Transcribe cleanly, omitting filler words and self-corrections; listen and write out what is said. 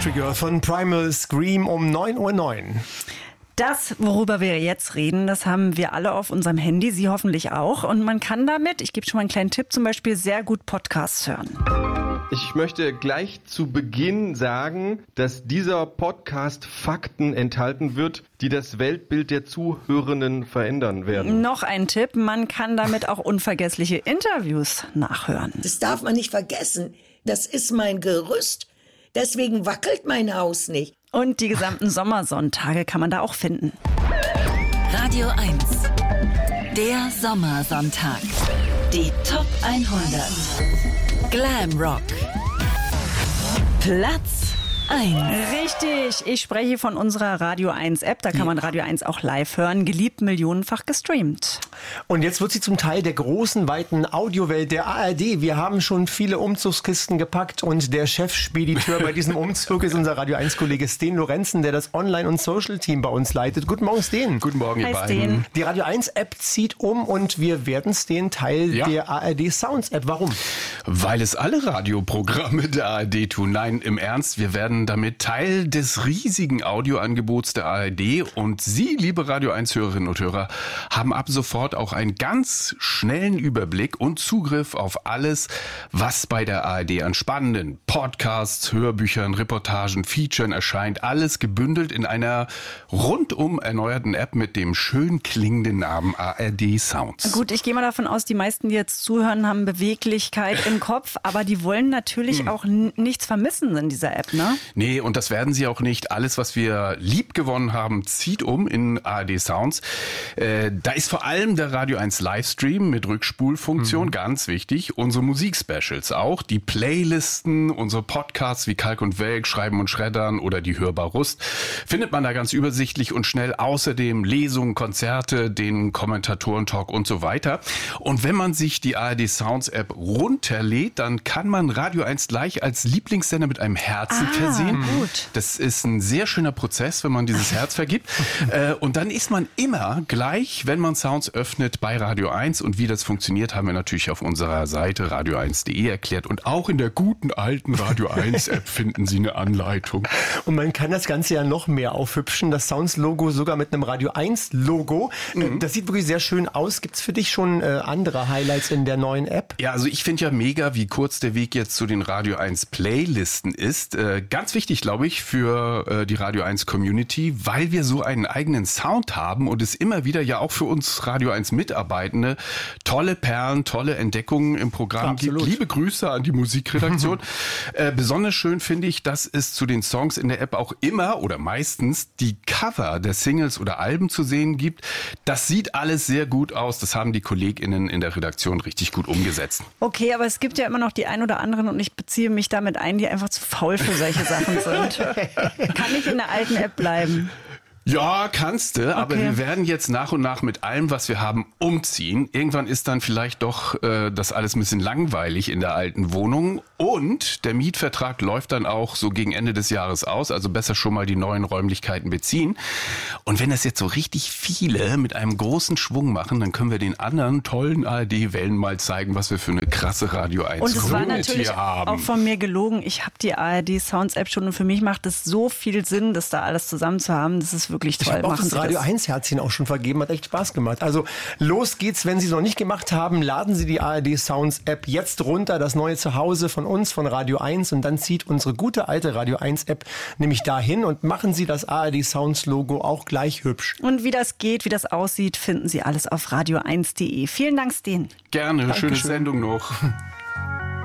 Country Girl von Primal Scream um 9:09 Uhr. Das, worüber wir jetzt reden, das haben wir alle auf unserem Handy, Sie hoffentlich auch. Und man kann damit, ich gebe schon mal einen kleinen Tipp, zum Beispiel sehr gut Podcasts hören. Ich möchte gleich zu Beginn sagen, dass dieser Podcast Fakten enthalten wird, die das Weltbild der Zuhörenden verändern werden. Noch ein Tipp, man kann damit auch unvergessliche Interviews nachhören. Das darf man nicht vergessen. Das ist mein Gerüst. Deswegen wackelt mein Haus nicht. Und die gesamten Sommersonntage kann man da auch finden. Radio 1, der Sommersonntag. Die Top 100. Glam Rock. Platz 1. Richtig, ich spreche von unserer Radio 1 App. Da kann man Radio 1 auch live hören. Geliebt, millionenfach gestreamt. Und jetzt wird sie zum Teil der großen, weiten Audiowelt der ARD. Wir haben schon viele Umzugskisten gepackt und der Chefspediteur bei diesem Umzug ist unser Radio 1-Kollege Sten Lorenzen, der das Online- und Social-Team bei uns leitet. Guten Morgen, Sten. Guten Morgen, ihr Hi, beiden. Sten. Die Radio 1-App zieht um und wir werden Sten Teil der ARD-Sounds-App. Warum? Weil es alle Radioprogramme der ARD tun. Nein, im Ernst, wir werden damit Teil des riesigen Audioangebots der ARD. Und Sie, liebe Radio 1-Hörerinnen und Hörer, haben ab sofort auch einen ganz schnellen Überblick und Zugriff auf alles, was bei der ARD an spannenden Podcasts, Hörbüchern, Reportagen, Featuren erscheint. Alles gebündelt in einer rundum erneuerten App mit dem schön klingenden Namen ARD Sounds. Gut, ich gehe mal davon aus, die meisten, die jetzt zuhören, haben Beweglichkeit im Kopf, aber die wollen natürlich auch nichts vermissen in dieser App, ne? Nee, und das werden sie auch nicht. Alles, was wir lieb gewonnen haben, zieht um in ARD Sounds. Da ist vor allem der Radio 1 Livestream mit Rückspulfunktion ganz wichtig. Unsere Musikspecials auch, die Playlisten, unsere Podcasts wie Kalk und Welk, Schreiben und Schreddern oder die Hörbar Rust, findet man da ganz übersichtlich und schnell. Außerdem Lesungen, Konzerte, den Kommentatoren-Talk und so weiter. Und wenn man sich die ARD Sounds App runterlädt, dann kann man Radio 1 gleich als Lieblingssender mit einem Herzen versehen. Gut. Das ist ein sehr schöner Prozess, wenn man dieses Herz vergibt. Und dann ist man immer gleich, wenn man Sounds öffnet, bei Radio 1. Und wie das funktioniert, haben wir natürlich auf unserer Seite radio1.de erklärt. Und auch in der guten alten Radio 1 App finden Sie eine Anleitung. Und man kann das Ganze ja noch mehr aufhübschen. Das Sounds-Logo sogar mit einem Radio 1-Logo. Das sieht wirklich sehr schön aus. Gibt es für dich schon andere Highlights in der neuen App? Ja, also ich finde ja mega, wie kurz der Weg jetzt zu den Radio 1 Playlisten ist. Ganz wichtig, glaube ich, für die Radio 1 Community, weil wir so einen eigenen Sound haben und es immer wieder ja auch für uns Radio 1 Mitarbeitende tolle Perlen, tolle Entdeckungen im Programm gibt. Liebe Grüße an die Musikredaktion. Besonders schön finde ich, dass es zu den Songs in der App auch immer oder meistens die Cover der Singles oder Alben zu sehen gibt. Das sieht alles sehr gut aus. Das haben die KollegInnen in der Redaktion richtig gut umgesetzt. Okay, aber es gibt ja immer noch die ein oder anderen, und ich beziehe mich damit ein, die einfach zu faul für solche Sachen sind. Kann ich in der alten App bleiben? Ja, kannst du, aber wir werden jetzt nach und nach mit allem, was wir haben, umziehen. Irgendwann ist dann vielleicht doch das alles ein bisschen langweilig in der alten Wohnung. Und der Mietvertrag läuft dann auch so gegen Ende des Jahres aus. Also besser schon mal die neuen Räumlichkeiten beziehen. Und wenn das jetzt so richtig viele mit einem großen Schwung machen, dann können wir den anderen tollen ARD-Wellen mal zeigen, was wir für eine krasse Radio 1 Und es war Community natürlich haben. auch von mir gelogen. Ich habe die ARD Sounds App schon und für mich macht es so viel Sinn, das da alles zusammen zu haben. Das ist wirklich toll. Ich habe auch das Radio 1 Herzchen auch schon vergeben, hat echt Spaß gemacht. Also los geht's, wenn Sie es noch nicht gemacht haben, laden Sie die ARD Sounds App jetzt runter, das neue Zuhause von uns, von Radio 1, und dann zieht unsere gute alte Radio 1 App nämlich dahin und machen Sie das ARD Sounds Logo auch gleich hübsch. Und wie das geht, wie das aussieht, finden Sie alles auf radio1.de. Vielen Dank, Sten. Gerne, schöne Sendung noch.